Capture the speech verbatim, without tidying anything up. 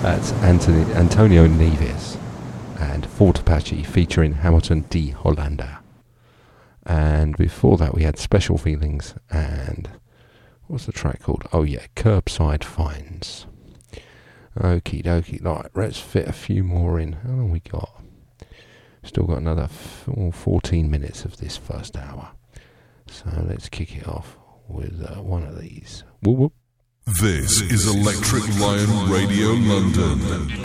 That's Anthony, Antonio Neves and Fort Apache featuring Hamilton D. Hollander. And before that we had Special Feelings and what's the track called? Oh yeah, Curbside Finds. Okie dokie. Right, let's fit a few more in. How long we got? Still got another f- fourteen minutes of this first hour. So let's kick it off with uh, one of these. Whoop whoop. This is Electric Lion Radio London.